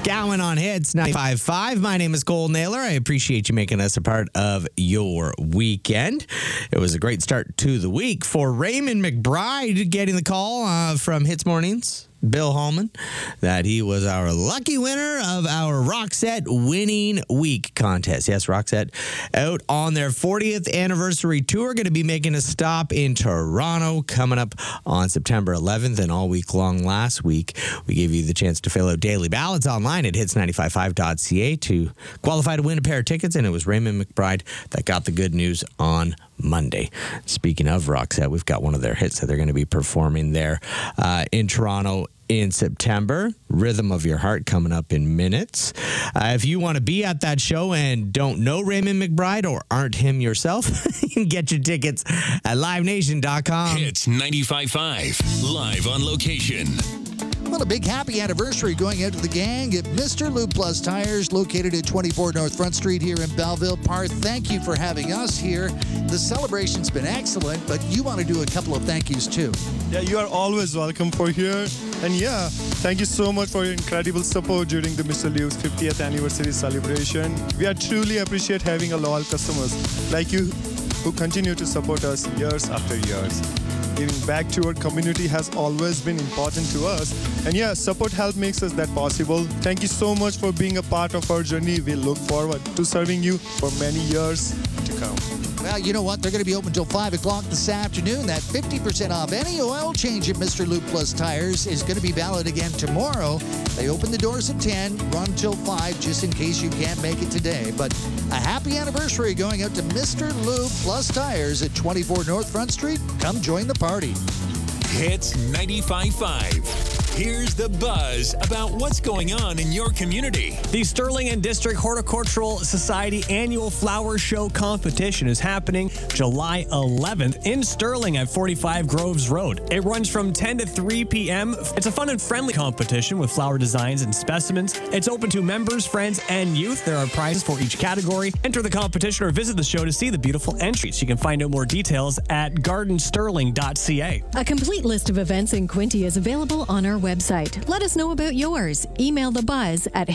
Gowan on Hits 95.5. My name is Cole Naylor. I appreciate you making us a part of your weekend. It was a great start to the week for Raymond McBride getting the call from Hits Mornings. Bill Hallman, that he was our lucky winner of our Roxette Winning Week contest. Yes, Roxette out on their 40th anniversary tour, going to be making a stop in Toronto coming up on September 11th and all week long last week. We gave you the chance to fill out daily ballots online at hits955.ca to qualify to win a pair of tickets, and it was Raymond McBride that got the good news on Monday. Speaking of Roxette, we've got one of their hits that they're going to be performing there in Toronto in September. Rhythm of Your Heart coming up in minutes. If you want to be at that show and don't know Raymond McBride or aren't him yourself, you can get your tickets at livenation.com. Hits 95.5, live on location. Well, a big happy anniversary going out to the gang at Mr. Lube Plus Tires, located at 24 North Front Street here in Belleville. Parth, thank you for having us here. The celebration's been excellent, but you want to do a couple of thank yous too. Yeah, you are always welcome for here. And yeah, thank you so much for your incredible support during the Mr. Lube's 50th anniversary celebration. We are truly appreciate having a loyal customers like you who continue to support us years after years. Giving back to our community has always been important to us. And yeah, support help makes us that possible. Thank you so much for being a part of our journey. We look forward to serving you for many years to come. Well, you know what? They're going to be open until 5 o'clock this afternoon. That 50% off any oil change at Mr. Lube Plus Tires is going to be valid again tomorrow. They open the doors at 10, run till 5, just in case you can't make it today. But a happy anniversary going out to Mr. Lube Plus Tires at 24 North Front Street. Come join the party. Hits 95.5. Here's the buzz about what's going on in your community. The Sterling and District Horticultural Society annual flower show competition is happening July 11th in Sterling at 45 Groves Road. It runs from 10 to 3 p.m. It's a fun and friendly competition with flower designs and specimens. It's open to members, friends, and youth. There are prizes for each category. Enter the competition or visit the show to see the beautiful entries. You can find out more details at gardensterling.ca. A complete list of events in Quinte is available on our website. Let us know about yours. Email the buzz at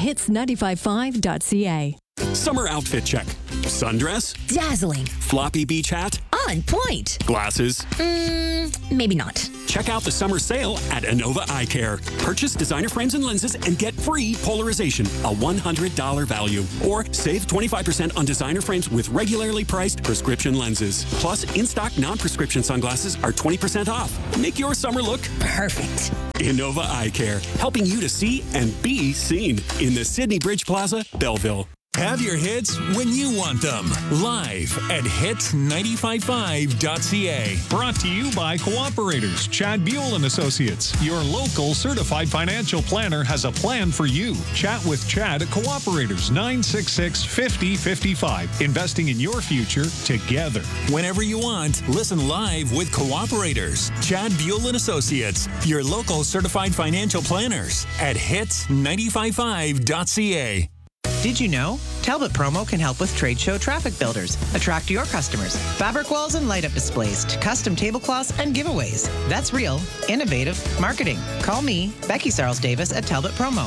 hits955.ca. Summer outfit check. Sundress? Dazzling. Floppy beach hat? On point. Glasses? Maybe not. Check out the summer sale at Innova Eye Care. Purchase designer frames and lenses and get free polarization, a $100 value. Or save 25% on designer frames with regularly priced prescription lenses. Plus, in-stock non-prescription sunglasses are 20% off. Make your summer look perfect. Innova Eye Care, helping you to see and be seen in the Sydney Bridge Plaza, Belleville. Have your hits when you want them. Live at hits955.ca. Brought to you by Cooperators. Chad Buell and Associates. Your local certified financial planner has a plan for you. Chat with Chad at Cooperators 966-5055. Investing in your future together. Whenever you want, listen live with Cooperators. Chad Buell and Associates. Your local certified financial planners at hits955.ca. Did you know? Talbot Promo can help with trade show traffic builders. Attract your customers. Fabric walls and light-up displays to custom tablecloths and giveaways. That's real, innovative marketing. Call me, Becky Sarles Davis at Talbot Promo,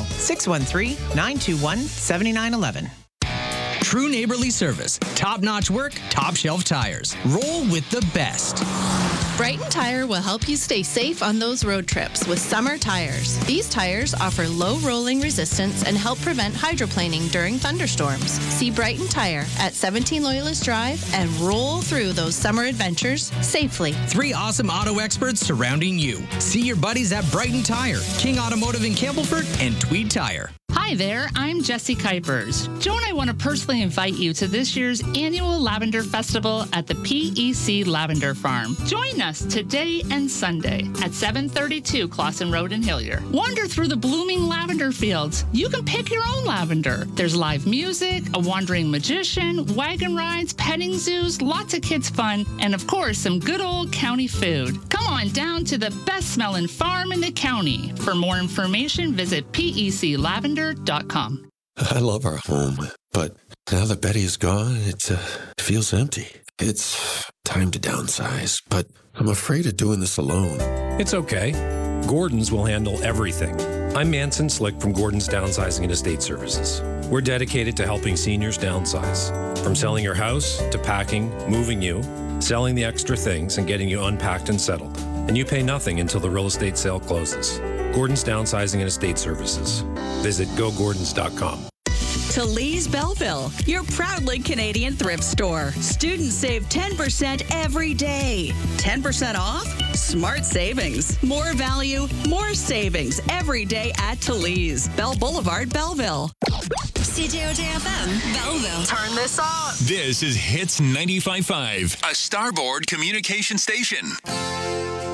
613-921-7911. True neighborly service, top-notch work, top-shelf tires. Roll with the best. Brighton Tire will help you stay safe on those road trips with summer tires. These tires offer low rolling resistance and help prevent hydroplaning during thunderstorms. See Brighton Tire at 17 Loyalist Drive and roll through those summer adventures safely. 3 awesome auto experts surrounding you. See your buddies at Brighton Tire, King Automotive in Campbellford, and Tweed Tire. Hi there, I'm Jessie Kuipers. Joe and I want to personally invite you to this year's annual Lavender Festival at the PEC Lavender Farm. Join us today and Sunday at 732 Clausen Road in Hillier. Wander through the blooming lavender fields. You can pick your own lavender. There's live music, a wandering magician, wagon rides, petting zoos, lots of kids fun, and of course, some good old county food. Come on down to the best smelling farm in the county. For more information, visit peclavender.com. I love our home, but now that Betty is gone, it feels empty. It's time to downsize, but I'm afraid of doing this alone. It's okay. Gordon's will handle everything. I'm Manson Slick from Gordon's Downsizing and Estate Services. We're dedicated to helping seniors downsize. From selling your house to packing, moving you, selling the extra things, and getting you unpacked and settled. And you pay nothing until the real estate sale closes. Gordon's Downsizing and Estate Services. Visit gogordons.com. Talese Belleville, your proudly Canadian thrift store. Students save 10% every day. 10% off? Smart savings. More value, more savings every day at Talese. Bell Boulevard, Belleville. CJOJ-FM, Belleville. Turn this up. This is Hits 95.5, a Starboard communication station.